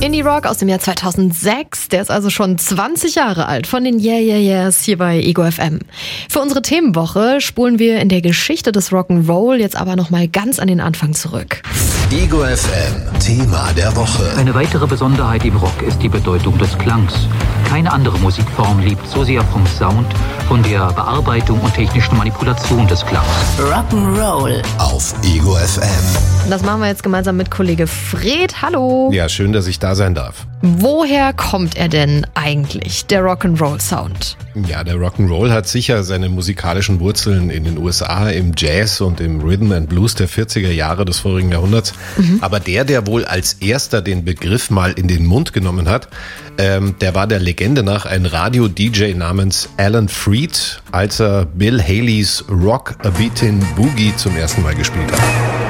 Indie-Rock aus dem Jahr 2006, der ist also schon 20 Jahre alt, von den Yeah Yeah Yeahs hier bei Ego FM. Für unsere Themenwoche spulen wir in der Geschichte des Rock'n'Roll jetzt aber nochmal ganz an den Anfang zurück. Ego FM, Thema der Woche. Eine weitere Besonderheit im Rock ist die Bedeutung des Klangs. Keine andere Musikform lebt so sehr vom Sound, von der Bearbeitung und technischen Manipulation des Klangs. Rock'n'Roll auf Ego FM. Das machen wir jetzt gemeinsam mit Kollege Fred. Hallo. Ja, schön, dass ich da sein darf. Woher kommt er denn eigentlich, der Rock'n'Roll-Sound? Ja, der Rock'n'Roll hat sicher seine musikalischen Wurzeln in den USA, im Jazz und im Rhythm and Blues der 40er Jahre des vorigen Jahrhunderts. Aber der wohl als erster den Begriff mal in den Mund genommen hat, der war der Legende nach ein Radio-DJ namens Alan Freed, als er Bill Haleys Rock A Beatin' Boogie zum ersten Mal gespielt hat.